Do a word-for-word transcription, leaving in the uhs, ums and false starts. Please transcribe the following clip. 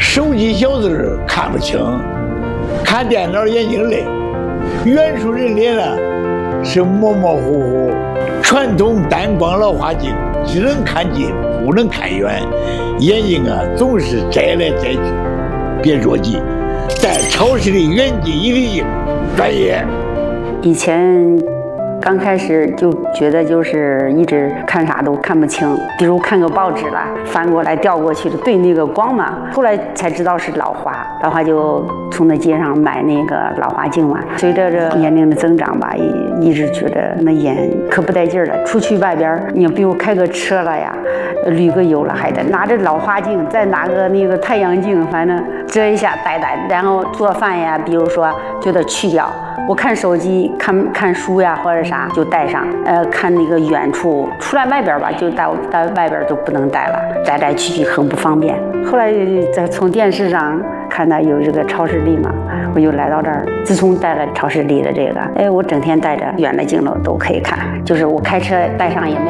手机小字看不清，看电脑眼睛累，远处人脸呢是模模糊糊。传统单光老花镜只能看近，不能看远，眼睛啊总是摘来摘去。别着急，戴超视力远近一体镜，专业。 以前刚开始就觉得就是一直看啥都看不清，比如看个报纸了，翻过来调过去的，对那个光嘛。后来才知道是老花，老花就从那街上买那个老花镜嘛。随着这年龄的增长吧，一一直觉得那眼可不带劲儿了。出去外边，你比如开个车了呀，旅个游了，还得拿着老花镜，再拿个那个太阳镜，反正遮一下戴戴。然后做饭呀，比如说就得去掉。我看手机、看看书呀，或者啥就带上。呃，看那个远处，出来外边吧，就到到外边就不能带了，带来去去很不方便。后来再从电视上看到有这个超视力嘛，我就来到这儿。自从带了超视力的这个，哎，我整天带着远的镜头都可以看，就是我开车带上也没。